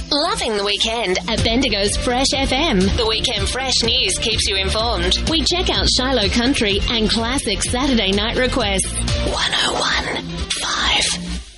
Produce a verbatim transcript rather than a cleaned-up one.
Loving the weekend at Bendigo's Fresh F M. The Weekend Fresh News keeps you informed. We check out Shiloh Country and classic Saturday night requests. one oh one point five